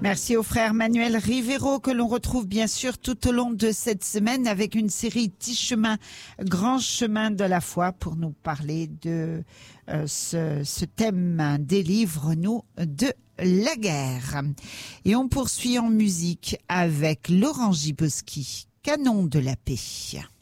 Merci au frère Manuel Rivero que l'on retrouve bien sûr tout au long de cette semaine avec une série Petit chemin, grand chemin de la foi pour nous parler de ce thème délivre-nous de la guerre. Et on poursuit en musique avec Laurent Giboski, Canon de la paix.